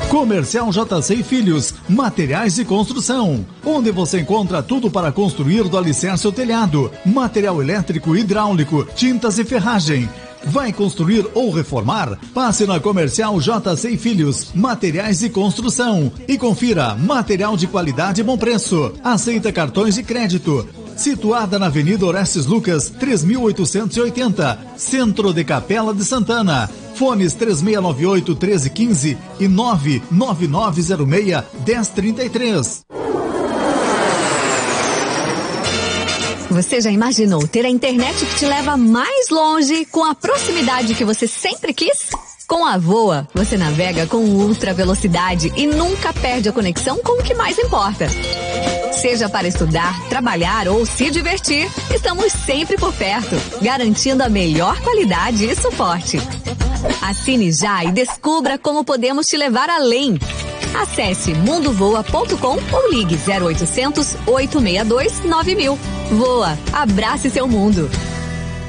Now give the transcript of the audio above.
Comercial JC e Filhos, materiais de construção, onde você encontra tudo para construir do alicerce ao telhado, material elétrico e hidráulico, tintas e ferragem. Vai construir ou reformar? Passe na Comercial JC e Filhos, materiais de construção, e confira material de qualidade e bom preço. Aceita cartões de crédito. Situada na Avenida Orestes Lucas, 3880, Centro de Capela de Santana. Fones 3698-1315 e 99906-1033. Você já imaginou ter a internet que te leva mais longe com a proximidade que você sempre quis? Com a Voa, você navega com ultra velocidade e nunca perde a conexão com o que mais importa. Seja para estudar, trabalhar ou se divertir, estamos sempre por perto, garantindo a melhor qualidade e suporte. Assine já e descubra como podemos te levar além. Acesse mundovoa.com ou ligue 0800 862 9000. Voa, abrace seu mundo.